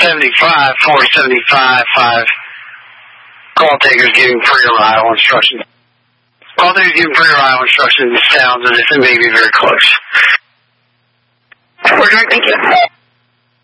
475, 475, 5. Call takers giving pre-arrival instructions. Call takers giving pre-arrival instructions. It sounds as if it may be very close. Thank you.